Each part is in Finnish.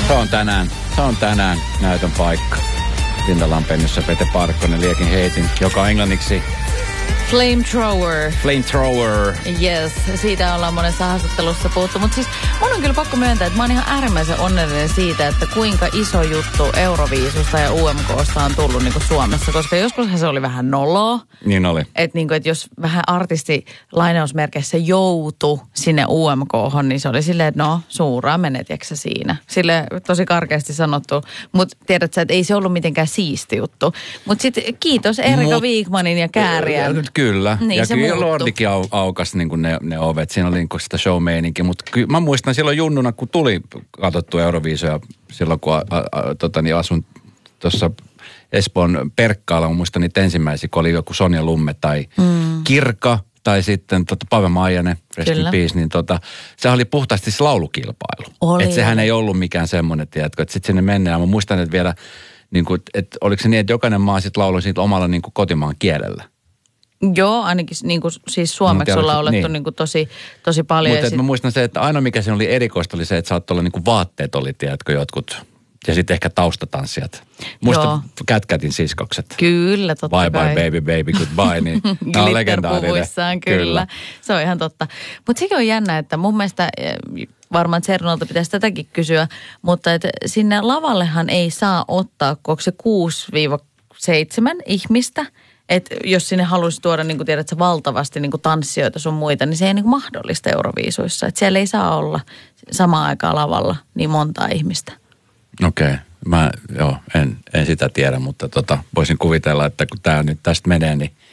Se on tänään näytön paikka. Linda Lampenius ja Pete Parkkonen Liekin heitin, joka on englanniksi Flamethrower. Flamethrower. Yes, siitä ollaan monessa haastattelussa puhuttu. Mutta siis mun on kyllä pakko myöntää, että mä oon ihan äärimmäisen onnellinen siitä, että kuinka iso juttu Euroviisusta ja UMKsta on tullut niin kuin Suomessa. Koska joskushan se oli vähän noloa. Niin oli. Että niin et jos vähän artisti lainausmerkeissä joutui sinne UMK:hon, niin se oli silleen, että no suuraa menetyksä siinä. Sille tosi karkeasti sanottu. Mutta tiedät sä, että ei se ollut mitenkään siisti juttu. Mutta sitten kiitos Erika Wigmanin ja Kääriän. Kyllä. Niin, ja se kyllä muuttui. Lordikin aukasi niin ne ovet. Siinä oli niin sitä show-meininki. Mutta mä muistan silloin junnuna, kun tuli katsottu Euroviisuja, silloin kun asun tuossa Espoon Perkkaalla, mä muistan niitä ensimmäisiä, kun oli joku Sonja Lumme tai Kirka tai sitten Pave Maijanen, Rest in Peace, niin se oli puhtaasti se laulukilpailu. Että sehän ei ollut mikään semmoinen, tiedätkö, että sitten sinne mennään. Mä muistan, että vielä, niin kuin, että oliko se niin, että jokainen maa sitten lauloi siitä omalla niin kuin kotimaan kielellä. Joo, ainakin niin kuin, siis suomeksi on laulettu niin kuin tosi paljon. Mutta mä muistan se, että ainoa mikä siinä oli erikoista oli se, että saattoi olla niin kuin vaatteet oli, tiedätkö, jotkut. Ja sitten ehkä taustatanssijat. Muista Kätkätin siskokset. Kyllä, totta bye kai. Bye baby goodbye. Niin nämä on legendaarinen. Glitterpuvuissaan, kyllä. Se on ihan totta. Mutta sekin on jännä, että mun mielestä varmaan Zernolta pitäisi tätäkin kysyä, mutta että sinne lavallehan ei saa ottaa, onko se 6-7 ihmistä. Että jos sinne haluaisi tuoda, niin kuin tiedät, valtavasti niin kuin tanssijoita sun muita, niin se ei niin kuin mahdollista Euroviisuissa. Että siellä ei saa olla samaan aikaan lavalla niin montaa ihmistä. Okei. Mä en sitä tiedä, mutta voisin kuvitella, että kun tää nyt tästä menee,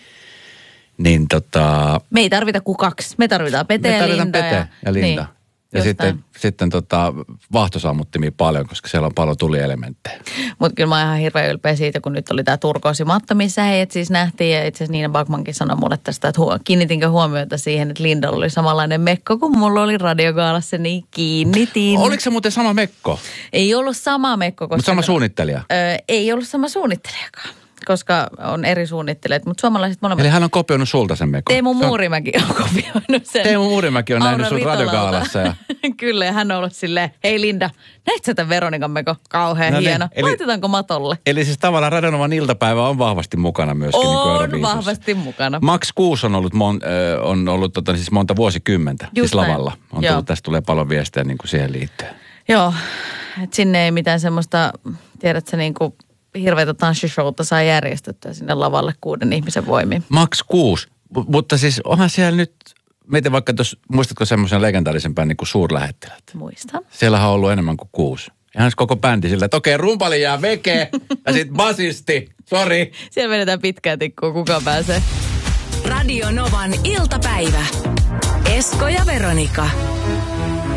niin me ei tarvita kuin 2. Me tarvitaan Pete ja Linda. Pete ja Linda. Niin, ja sitten vahtosammuttimia paljon, koska siellä on paljon tulielementtejä. Mutta kyllä mä oon ihan hirveän ylpeä siitä, kun nyt oli tää Turkoosi-matta, missä heidät siis nähtiin. Ja itse asiassa Niina Backmankin sanoi mulle tästä, että kiinnitinkö huomiota siihen, että Lindalla oli samanlainen mekko, kun mulla oli radiogaalassa, niin kiinnitin. Oliko se muuten sama mekko? Ei ollut sama mekko. Mutta sama suunnittelija? Ei ollut sama suunnittelijakaan, koska on eri suunnittelijat, mutta suomalaiset molemmat. Eli hän on kopioinut sulta sen mekon? Teemu Muurimäki on kopioinut sen. Teemu Muurimäki on nähnyt sun radiogaalassa. Ja... Kyllä, ja hän on ollut silleen, hei Linda, näit sä tämän Veronikan mekon? Kauhean hieno. Laitetaanko matolle? Eli siis tavallaan Radionovan iltapäivä on vahvasti mukana myöskin. On niin vahvasti mukana. Max 6 on ollut siis monta vuosikymmentä. Just siis lavalla. Tästä tulee paljon viestejä niin kuin siihen liittyen. Joo, että sinne ei mitään semmoista, tiedätkö niin kuin hirveätä tanssishowta saa järjestettyä sinne lavalle 6 ihmisen voimin. Max 6, mutta siis onhan siellä nyt, mietin vaikka muistatko semmoisen legendaarisen bändin kuin Suurlähettilät? Muistan. Siellähän on ollut enemmän kuin 6. Ihan koko bändi sillä, että okei, rumpali jää veke ja sitten basisti, sori. Siellä vedetään pitkää tikkua, kuka pääsee. Radio Novan iltapäivä. Esko ja Veronika.